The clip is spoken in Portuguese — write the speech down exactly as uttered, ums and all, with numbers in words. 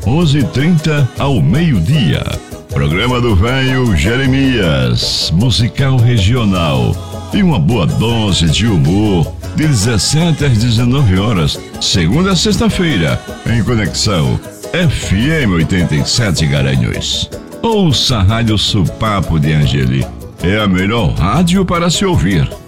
onze e trinta ao meio-dia. Programa do velho Jeremias, musical regional e uma boa dose de humor de dezessete às dezenove horas, segunda a sexta-feira, em conexão F M oitenta e sete Garanhuns. Ouça a Rádio Supapo de Angeli. É a melhor rádio para se ouvir.